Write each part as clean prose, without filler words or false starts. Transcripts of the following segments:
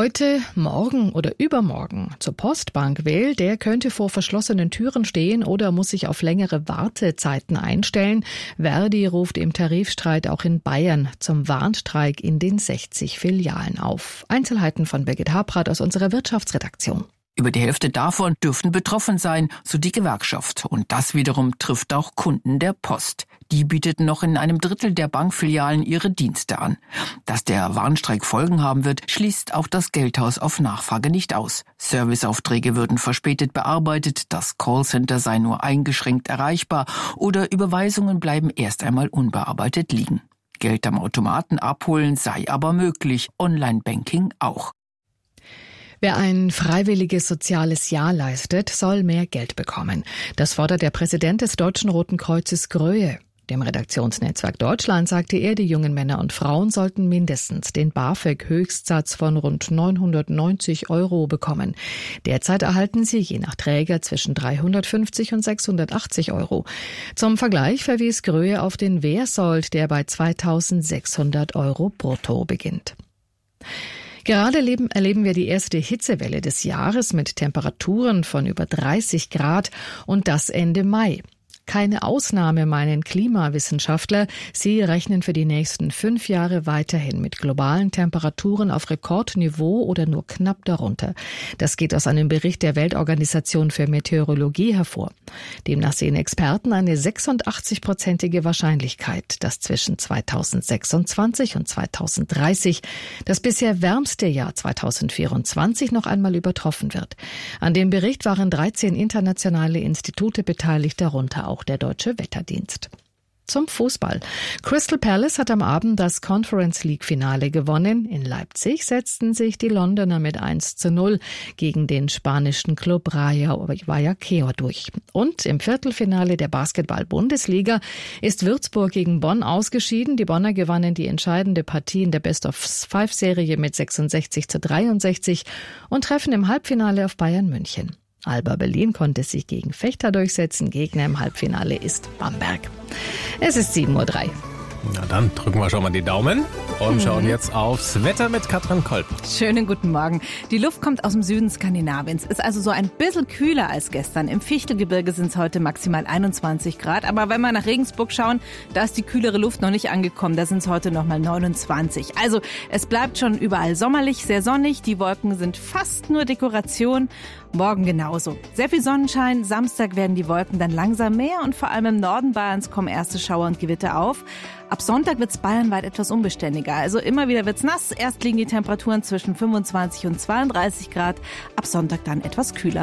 heute, morgen oder übermorgen zur Postbank will, der könnte vor verschlossenen Türen stehen oder muss sich auf längere Wartezeiten einstellen. Verdi ruft im Tarifstreit auch in Bayern zum Warnstreik in den 60 Filialen auf. Einzelheiten von Birgit Habrath aus unserer Wirtschaftsredaktion. Über die Hälfte davon dürften betroffen sein, so die Gewerkschaft. Und das wiederum trifft auch Kunden der Post. Die bieteten noch in einem Drittel der Bankfilialen ihre Dienste an. Dass der Warnstreik Folgen haben wird, schließt auch das Geldhaus auf Nachfrage nicht aus. Serviceaufträge würden verspätet bearbeitet, das Callcenter sei nur eingeschränkt erreichbar oder Überweisungen bleiben erst einmal unbearbeitet liegen. Geld am Automaten abholen sei aber möglich, Online-Banking auch. Wer ein freiwilliges soziales Jahr leistet, soll mehr Geld bekommen. Das fordert der Präsident des Deutschen Roten Kreuzes Gröhe. Dem Redaktionsnetzwerk Deutschland sagte er, die jungen Männer und Frauen sollten mindestens den BAföG-Höchstsatz von rund 990 € bekommen. Derzeit erhalten sie je nach Träger zwischen 350 und 680 €. Zum Vergleich verwies Gröhe auf den Wehrsold, der bei 2.600 € brutto beginnt. Gerade erleben wir die erste Hitzewelle des Jahres mit Temperaturen von über 30 Grad und das Ende Mai. Keine Ausnahme, meinen Klimawissenschaftler. Sie rechnen für die nächsten 5 Jahre weiterhin mit globalen Temperaturen auf Rekordniveau oder nur knapp darunter. Das geht aus einem Bericht der Weltorganisation für Meteorologie hervor. Demnach sehen Experten eine 86-prozentige Wahrscheinlichkeit, dass zwischen 2026 und 2030 das bisher wärmste Jahr 2024 noch einmal übertroffen wird. An dem Bericht waren 13 internationale Institute beteiligt, darunter auch der Deutsche Wetterdienst. Zum Fußball. Crystal Palace hat am Abend das Conference League Finale gewonnen. In Leipzig setzten sich die Londoner mit 1:0 gegen den spanischen Club Rayo Vallecano durch. Und im Viertelfinale der Basketball-Bundesliga ist Würzburg gegen Bonn ausgeschieden. Die Bonner gewannen die entscheidende Partie in der Best-of-5-Serie mit 66:63 und treffen im Halbfinale auf Bayern München. Alba Berlin konnte sich gegen Vechta durchsetzen. Gegner im Halbfinale ist Bamberg. Es ist 7:03 Uhr. Na dann drücken wir schon mal die Daumen und schauen jetzt aufs Wetter mit Katrin Kolb. Schönen guten Morgen. Die Luft kommt aus dem Süden Skandinaviens. Ist also so ein bisschen kühler als gestern. Im Fichtelgebirge sind es heute maximal 21 Grad. Aber wenn wir nach Regensburg schauen, da ist die kühlere Luft noch nicht angekommen. Da sind es heute noch mal 29. Also es bleibt schon überall sommerlich, sehr sonnig. Die Wolken sind fast nur Dekoration. Morgen genauso. Sehr viel Sonnenschein. Samstag werden die Wolken dann langsam mehr und vor allem im Norden Bayerns kommen erste Schauer und Gewitter auf. Ab Sonntag wird es bayernweit etwas unbeständiger. Also immer wieder wird's nass. Erst liegen die Temperaturen zwischen 25 und 32 Grad. Ab Sonntag dann etwas kühler.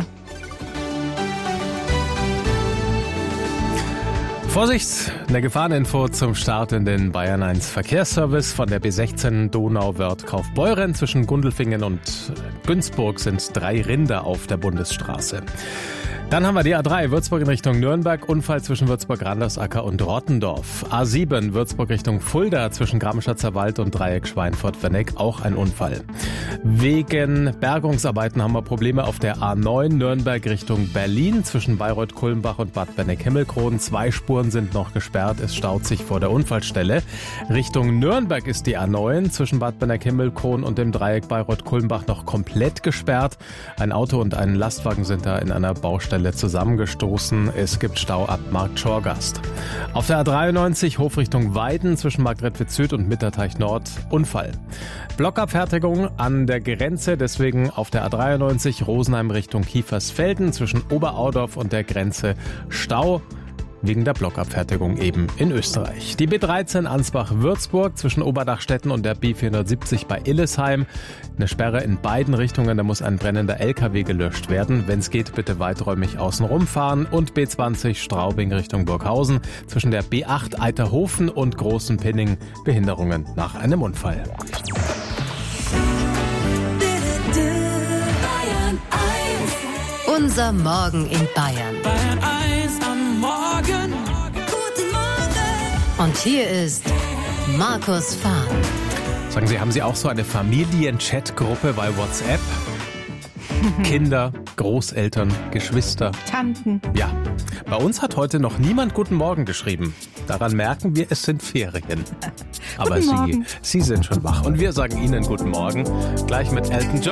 Vorsicht, eine Gefahreninfo zum Start in den Bayern 1 Verkehrsservice. Von der B16 Donauwörth-Kaufbeuren zwischen Gundelfingen und Günzburg sind 3 Rinder auf der Bundesstraße. Dann haben wir die A3 Würzburg in Richtung Nürnberg, Unfall zwischen Würzburg-Randersacker und Rottendorf. A7 Würzburg Richtung Fulda zwischen Grabenschatzer Wald und Dreieck Schweinfurt-Werneck, auch ein Unfall. Wegen Bergungsarbeiten haben wir Probleme auf der A9 Nürnberg Richtung Berlin zwischen Bayreuth-Kulmbach und Bad Benneck-Himmelkroden. 2 Spuren sind noch gesperrt, es staut sich vor der Unfallstelle. Richtung Nürnberg ist die A9 zwischen Bad Benneck-Himmelkroden und dem Dreieck Bayreuth-Kulmbach noch komplett gesperrt. Ein Auto und ein Lastwagen sind da in einer Baustelle zusammengestoßen. Es gibt Stau ab Markt Schorgast. Auf der A93 Hof Richtung Weiden zwischen Marktredwitz Süd und Mitterteich Nord Unfall. Blockabfertigung an der Grenze, deswegen auf der A93 Rosenheim Richtung Kiefersfelden zwischen Oberaudorf und der Grenze Stau. Wegen der Blockabfertigung eben in Österreich. Die B13 Ansbach-Würzburg zwischen Oberdachstetten und der B470 bei Illesheim. Eine Sperre in beiden Richtungen, da muss ein brennender LKW gelöscht werden. Wenn es geht, bitte weiträumig außenrum fahren. Und B20 Straubing Richtung Burghausen zwischen der B8 Eiterhofen und Großen Pinning. Behinderungen nach einem Unfall. Unser Morgen in Bayern. Bayern 1 am Morgen. Guten Morgen. Und hier ist Markus Fahn. Sagen Sie, haben Sie auch so eine Familien-Chat-Gruppe bei WhatsApp? Kinder, Großeltern, Geschwister. Tanten. Ja, bei uns hat heute noch niemand Guten Morgen geschrieben. Daran merken wir, es sind Ferien. Aber Sie sind schon wach. Und wir sagen Ihnen Guten Morgen. Gleich mit Elton John.